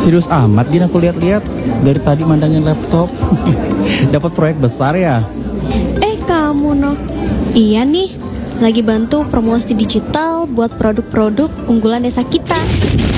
Serius amat Din, aku lihat-lihat dari tadi mandangin laptop. Dapat proyek besar ya? Kamu noh. Iya nih, lagi bantu promosi digital buat produk-produk unggulan desa kita.